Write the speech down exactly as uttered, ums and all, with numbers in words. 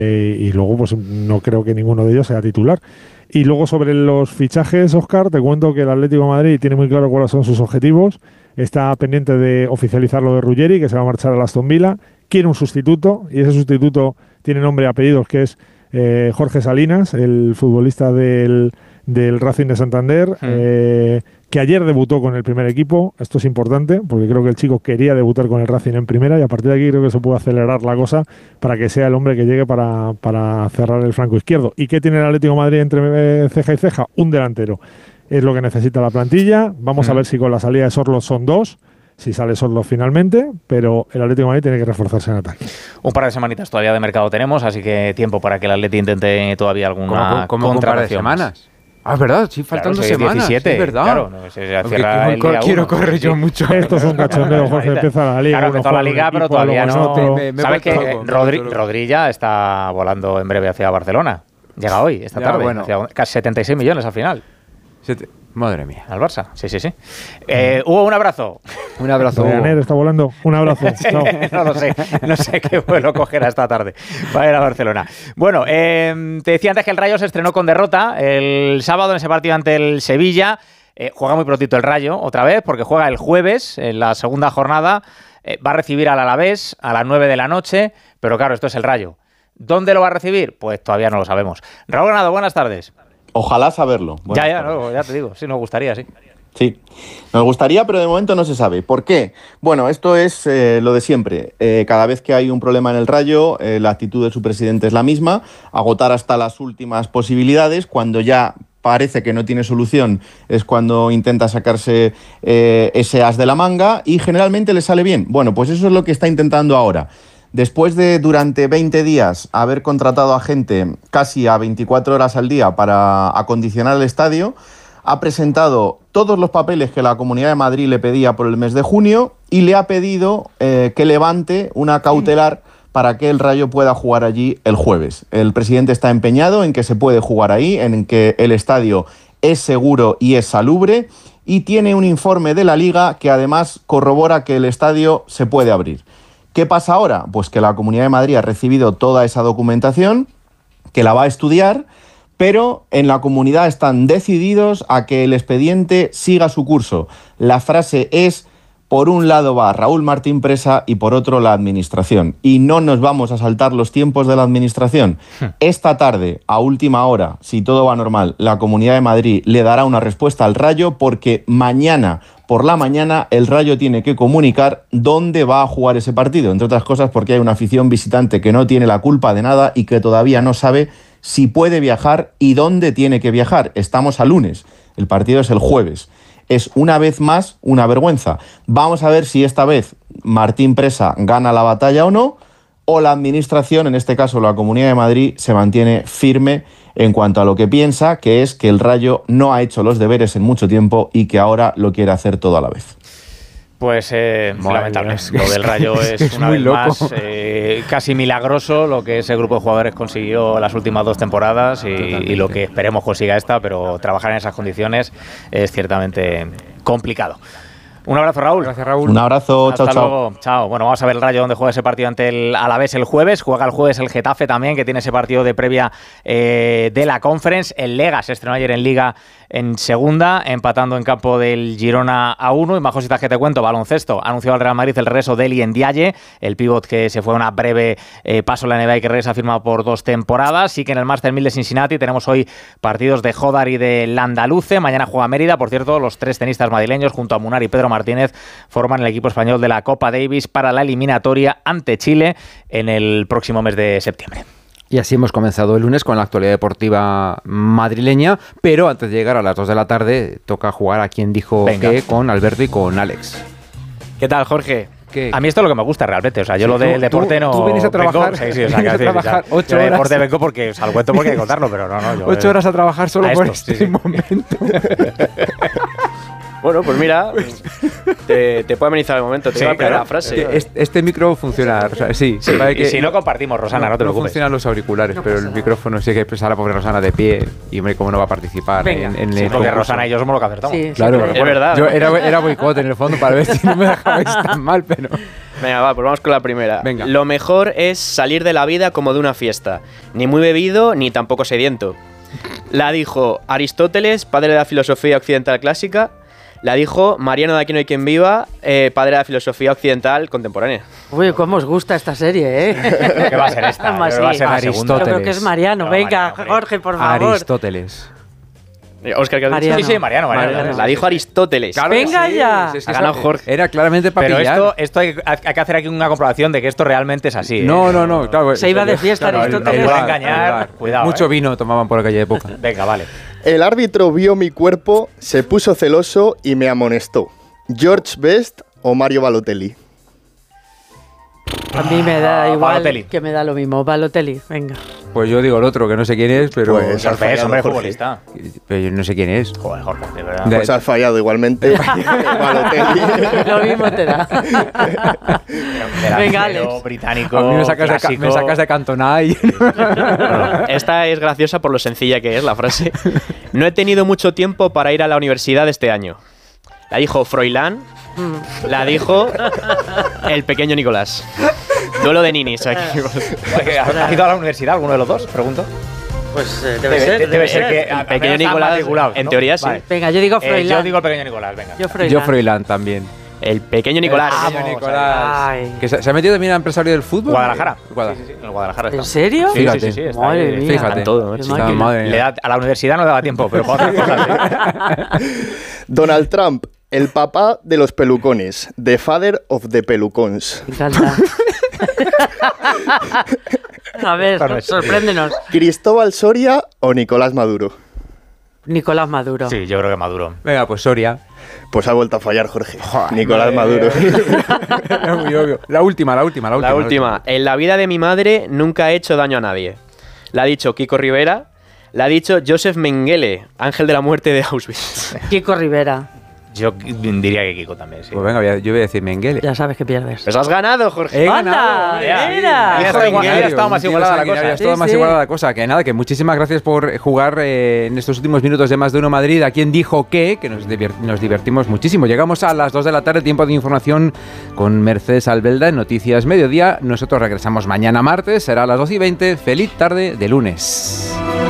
eh, y luego pues no creo que ninguno de ellos sea titular. Y luego sobre los fichajes, Óscar, te cuento que el Atlético de Madrid tiene muy claro cuáles son sus objetivos. Está pendiente de oficializar lo de Ruggeri, que se va a marchar al Aston Villa. Quiere un sustituto, y ese sustituto tiene nombre y apellidos, que es eh, Jorge Salinas, el futbolista del, del Racing de Santander, mm. eh, que ayer debutó con el primer equipo. Esto es importante, porque creo que el chico quería debutar con el Racing en primera, y a partir de aquí creo que se puede acelerar la cosa para que sea el hombre que llegue para, para cerrar el flanco izquierdo. ¿Y qué tiene el Atlético de Madrid entre ceja y ceja? Un delantero. Es lo que necesita la plantilla. Vamos mm. a ver si con la salida de Sorloth son dos, si sale Sorloth finalmente, pero el Atlético de Madrid tiene que reforzarse en ataque. Un par de semanitas todavía de mercado tenemos, así que tiempo para que el Atlético intente todavía alguna ¿Cómo, cómo contratación. ¿Un par de semanas? Ah, es verdad, sí, faltan dos semanas. diecisiete, es verdad. Claro, no, se cierra el día quiero uno, correr yo sí. mucho. Esto es un cachondeo, Jorge, empieza la liga. Claro, empezó la liga, pero todavía no. Me, me ¿Sabes que loco, Rodri, Rodri ya está volando en breve hacia Barcelona? Llega hoy, esta ya, tarde. Bueno. Hacia casi setenta y seis millones al final. Sete... Madre mía. Al Barça, sí, sí, sí. Eh, Hugo, un abrazo. Un abrazo, Hugo. Ryanair está volando. Un abrazo. Chao. No lo sé, no sé qué vuelo cogerá esta tarde para ir a Barcelona. Bueno, eh, te decía antes que el Rayo se estrenó con derrota el sábado en ese partido ante el Sevilla. Eh, juega muy prontito el Rayo, otra vez, porque juega el jueves, en la segunda jornada. Eh, va a recibir al Alavés a las nueve de la noche, pero claro, esto es el Rayo. ¿Dónde lo va a recibir? Pues todavía no lo sabemos. Raúl Granado, buenas tardes. Ojalá saberlo. Buenas ya, ya, no, ya te digo, sí, nos gustaría, sí. Sí, nos gustaría, pero de momento no se sabe. ¿Por qué? Bueno, esto es eh, lo de siempre. Eh, cada vez que hay un problema en el Rayo, eh, la actitud de su presidente es la misma, agotar hasta las últimas posibilidades. Cuando ya parece que no tiene solución es cuando intenta sacarse eh, ese as de la manga y generalmente le sale bien. Bueno, pues eso es lo que está intentando ahora. Después de durante veinte días haber contratado a gente casi a veinticuatro horas al día para acondicionar el estadio, ha presentado todos los papeles que la Comunidad de Madrid le pedía por el mes de junio y le ha pedido eh, que levante una cautelar para que el Rayo pueda jugar allí el jueves. El presidente está empeñado en que se puede jugar ahí, en que el estadio es seguro y es salubre, y tiene un informe de la Liga que además corrobora que el estadio se puede abrir. ¿Qué pasa ahora? Pues que la Comunidad de Madrid ha recibido toda esa documentación, que la va a estudiar, pero en la comunidad están decididos a que el expediente siga su curso. La frase es: por un lado va Raúl Martín Presa y por otro la administración. Y no nos vamos a saltar los tiempos de la administración. Esta tarde, a última hora, si todo va normal, la Comunidad de Madrid le dará una respuesta al Rayo, porque mañana por la mañana el Rayo tiene que comunicar dónde va a jugar ese partido. Entre otras cosas porque hay una afición visitante que no tiene la culpa de nada y que todavía no sabe si puede viajar y dónde tiene que viajar. Estamos a lunes, el partido es el jueves. Es una vez más una vergüenza. Vamos a ver si esta vez Martín Presa gana la batalla o no, o la administración, en este caso la Comunidad de Madrid, se mantiene firme en cuanto a lo que piensa, que es que el Rayo no ha hecho los deberes en mucho tiempo y que ahora lo quiere hacer todo a la vez. Pues eh, muy lamentable. Es, lo del Rayo es, es una muy vez loco. más eh, casi milagroso lo que ese grupo de jugadores consiguió las últimas dos temporadas y, y lo que esperemos consiga esta, pero trabajar en esas condiciones es ciertamente complicado. Un abrazo, Raúl. Gracias, Raúl. Un abrazo, Hasta chao, chao. luego. Chao. Bueno, vamos a ver el Rayo donde juega ese partido ante el Alavés el jueves. Juega el jueves el Getafe también, que tiene ese partido de previa eh, de la Conference. El Lega se estrenó ayer en Liga en segunda, empatando en campo del Girona a uno. Y más cositas que te cuento, baloncesto. Anunció al Real Madrid el regreso de Eli Ndiaye, el pívot que se fue a una breve eh, paso en la N B A y que regresa firmado por dos temporadas. Sí que en el Master mil de Cincinnati tenemos hoy partidos de Jodar y de Landaluce. Mañana juega Mérida. Por cierto, los tres tenistas madrileños junto a Munar y Pedro Martínez forman el equipo español de la Copa Davis para la eliminatoria ante Chile en el próximo mes de septiembre. Y así hemos comenzado el lunes con la actualidad deportiva madrileña, pero antes de llegar a las dos de la tarde toca jugar a quien dijo Venga. que con Alberto y con Alex. ¿Qué tal, Jorge? ¿Qué? A mí esto es lo que me gusta realmente, o sea, yo Sí, lo del tú- deporte tú- no... tú vienes a trabajar, vengo, sí, sí, o sea, vienes a que decir, trabajar o sea, ocho yo de horas. deporte vengo porque, o sea, lo cuento porque hay que contarlo, pero no, no. Yo, Ocho horas a trabajar solo a por esto, este sí, sí. momento. Bueno, pues mira, te, te puede amenizar el momento. Te Sí, iba a poner claro. la frase. Este, este micro funciona, o sea, sí. Sí, vale y que si no compartimos, Rosana, no, te no preocupes. funcionan los auriculares, pero el micrófono sí que está la pobre Rosana de pie y hombre, cómo no va a participar Venga. en, en Sí, el porque concurso. Rosana y yo somos los que acertamos. Sí, Claro, Es verdad. Yo era, era boicot en el fondo para ver si no me dejabais tan mal, pero... Venga, va, pues vamos con la primera. Venga. Lo mejor es salir de la vida como de una fiesta. Ni muy bebido, ni tampoco sediento. La dijo Aristóteles, padre de la filosofía occidental clásica. La dijo Mariano de Aquí no hay quien viva, eh, padre de la filosofía occidental contemporánea. Uy, cómo os gusta esta serie, ¿eh? ¿Qué va a ser esta? Yo Más creo que va a sí. ser la Aristóteles. segunda. Yo creo que es Mariano. No, Venga, Mariano, hombre. Jorge, por favor. Aristóteles. Eh, Óscar, ¿qué has dicho? Mariano. Sí, sí, Mariano, Mariano. Mariano. La dijo Aristóteles. Claro que Venga sí, ya. si es que Ha ganado eso Jorge. Era claramente para Pero pillar. esto, esto hay, hay que hacer aquí una comprobación de que esto realmente es así. ¿eh? No, no, no, claro. Se iba de fiesta Claro, el- Aristóteles. el Puede bar, engañar, el bar. cuidado, Mucho eh. vino tomaban por aquella época. Venga, vale. El árbitro vio mi cuerpo, se puso celoso y me amonestó. ¿George Best o Mario Balotelli? A mí me da Ah, igual Balotelli. que me da lo mismo. Balotelli, venga. Pues yo digo el otro, que no sé quién es, pero... Pues- George Best, hombre, Jorge. futbolista. pero yo no sé quién es. Joder, Jorge, de verdad. De- Pues has fallado igualmente. Balotelli. Lo mismo te da. Venga, Delantero Alex. británico, A mí me sacas, de, ca- clásico. me sacas de Cantona y... Bueno, esta es graciosa por lo sencilla que es la frase. No he tenido mucho tiempo para ir a la universidad este año. La dijo Froilán. La dijo el pequeño Nicolás. Duelo de ninis aquí. Oye, ¿has ido a la universidad alguno de los dos? Pregunto. Pues eh, Debe, debe, ser. debe ser que El al pequeño menos están Nicolás, matriculados, en ¿no? teoría sí. Vale. Venga, yo digo Eh, Froilán. yo digo el pequeño Nicolás, venga. Yo Froilán. Yo Froilán también. El pequeño Nicolás. Ah, Pequeño Vamos, Nicolás. ay. Que se, se ha metido también a empresario del fútbol. Guadalajara. Guada- Sí, sí, sí, en el Guadalajara ¿En está. serio? Sí, Fíjate. sí, sí, sí, está Madre ahí. mía. Fíjate. Está todo, Qué ¿no? máquina. madre mía. Le da- a la universidad no le da tiempo, pero para otras cosas, ¿eh? Donald Trump, el papá de los pelucones. The father of the pelucons. Me encanta. A ver, sorpréndenos. ¿Cristóbal Soria o Nicolás Maduro? Nicolás Maduro. Sí, yo creo que Maduro. Venga, pues Soria. Pues ha vuelto a fallar, Jorge. Nicolás Maduro. Era muy obvio. La última, la última, la última. La última. En la vida de mi madre nunca he hecho daño a nadie. La ha dicho Kiko Rivera. La ha dicho Joseph Mengele, ángel de la muerte de Auschwitz. Kiko Rivera. Yo diría que Kiko también, sí. Pues venga, voy a- yo voy a decir Mengele. Ya sabes que pierdes. Pues has ganado, Jorge. He ¡Anda! ganado. Ya, ¡Mira! ya está igual, ya estaba más igualada la cosa. Ya estaba Sí, más sí. igualada la cosa. Que nada, que muchísimas gracias por jugar eh, en estos últimos minutos de Más de Uno Madrid. ¿A quién dijo qué? Que nos, divir- nos divertimos muchísimo. Llegamos a las dos de la tarde, tiempo de información con Mercedes Albelda en Noticias Mediodía. Nosotros regresamos mañana martes, será a las doce y veinte. Feliz tarde de lunes.